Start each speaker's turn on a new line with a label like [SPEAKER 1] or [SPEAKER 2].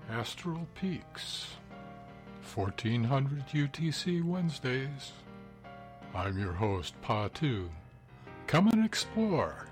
[SPEAKER 1] Astral Peaks, 1400 UTC Wednesdays. I'm your host, Pa2. Come and explore.